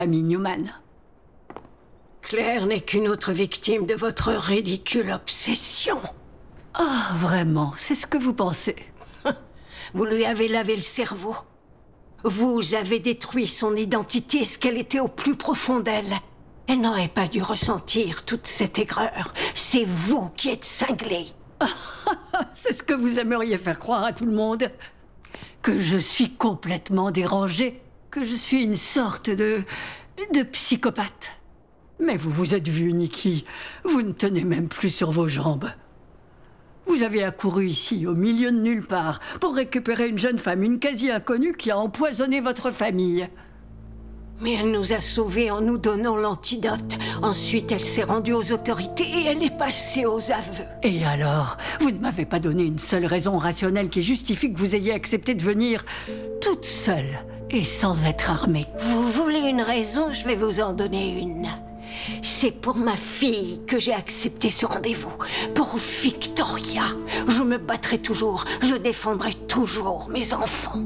Ami Newman. Claire n'est qu'une autre victime de votre ridicule obsession. Ah, vraiment, c'est ce que vous pensez. Vous lui avez lavé le cerveau. Vous avez détruit son identité, ce qu'elle était au plus profond d'elle. Elle n'aurait pas dû ressentir toute cette aigreur. C'est vous qui êtes cinglé. C'est ce que vous aimeriez faire croire à tout le monde. Que je suis complètement dérangée. Que je suis une sorte de psychopathe. Mais vous vous êtes vu, Nikki. Vous ne tenez même plus sur vos jambes. Vous avez accouru ici, au milieu de nulle part, pour récupérer une jeune femme, une quasi-inconnue qui a empoisonné votre famille. Mais elle nous a sauvés en nous donnant l'antidote. Ensuite, elle s'est rendue aux autorités et elle est passée aux aveux. Et alors, vous ne m'avez pas donné une seule raison rationnelle qui justifie que vous ayez accepté de venir toute seule et sans être armée. Vous voulez une raison, je vais vous en donner une. C'est pour ma fille que j'ai accepté ce rendez-vous. Pour Victoria. Je me battrai toujours. Je défendrai toujours mes enfants.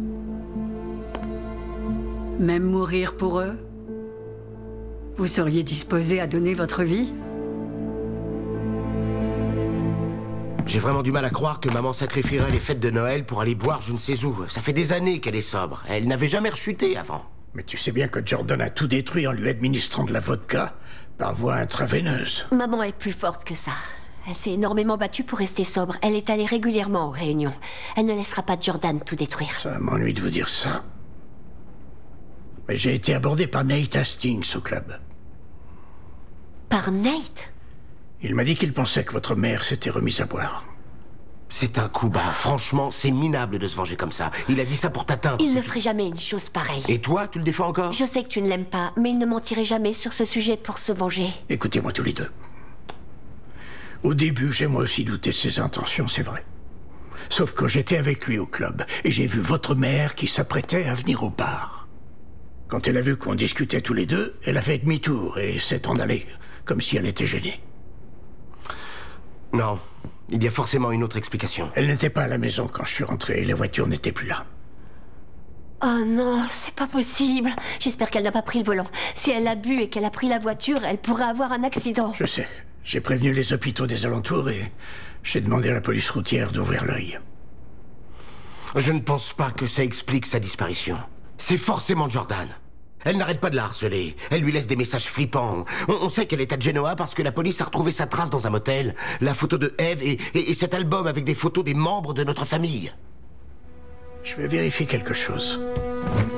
Même mourir pour eux? Vous seriez disposé à donner votre vie? J'ai vraiment du mal à croire que maman sacrifierait les fêtes de Noël pour aller boire je ne sais où. Ça fait des années qu'elle est sobre. Elle n'avait jamais rechuté avant. Mais tu sais bien que Jordan a tout détruit en lui administrant de la vodka par voie intraveineuse. Maman est plus forte que ça. Elle s'est énormément battue pour rester sobre. Elle est allée régulièrement aux réunions. Elle ne laissera pas Jordan tout détruire. Ça m'ennuie de vous dire ça. Mais j'ai été abordé par Nate Hastings au club. Par Nate? Il m'a dit qu'il pensait que votre mère s'était remise à boire. C'est un coup bas. Franchement, c'est minable de se venger comme ça. Il a dit ça pour t'atteindre. Il ne ferait jamais une chose pareille. Et toi, tu le défends encore? Je sais que tu ne l'aimes pas, mais il ne mentirait jamais sur ce sujet pour se venger. Écoutez-moi tous les deux. Au début, j'ai moi aussi douté de ses intentions, c'est vrai. Sauf que j'étais avec lui au club, et j'ai vu votre mère qui s'apprêtait à venir au bar. Quand elle a vu qu'on discutait tous les deux, elle a fait demi-tour et s'est en allée, comme si elle était gênée. Non, il y a forcément une autre explication. Elle n'était pas à la maison quand je suis rentré et la voiture n'était plus là. Oh non, c'est pas possible. J'espère qu'elle n'a pas pris le volant. Si elle a bu et qu'elle a pris la voiture, elle pourrait avoir un accident. Je sais. J'ai prévenu les hôpitaux des alentours et j'ai demandé à la police routière d'ouvrir l'œil. Je ne pense pas que ça explique sa disparition. C'est forcément Jordan. Elle n'arrête pas de la harceler. Elle lui laisse des messages flippants. On sait qu'elle est à Genoa parce que la police a retrouvé sa trace dans un motel. La photo de Eve et cet album avec des photos des membres de notre famille. Je vais vérifier quelque chose.